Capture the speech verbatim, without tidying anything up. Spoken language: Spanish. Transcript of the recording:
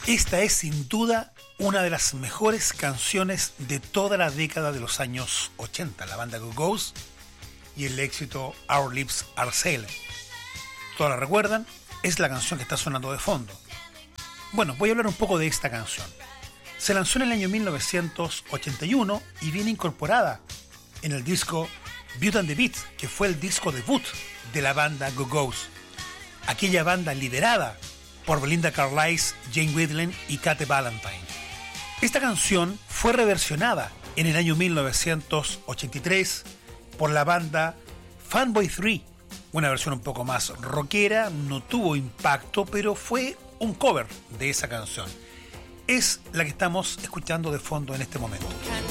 Esta es sin duda una de las mejores canciones de toda la década de los años ochenta, la banda Go-Go's y el éxito Our Lips Are Sealed. ¿Todos la recuerdan? Es la canción que está sonando de fondo. Bueno, voy a hablar un poco de esta canción. Se lanzó en el año mil novecientos ochenta y uno y viene incorporada en el disco Beauty and the Beat, que fue el disco debut de la banda Go-Go's, aquella banda liderada por Belinda Carlisle, Jane Wiedlin y Kate Valentine. Esta canción fue reversionada en el año mil novecientos ochenta y tres por la banda Fanboy tres, una versión un poco más rockera, no tuvo impacto, pero fue un cover de esa canción. Es la que estamos escuchando de fondo en este momento.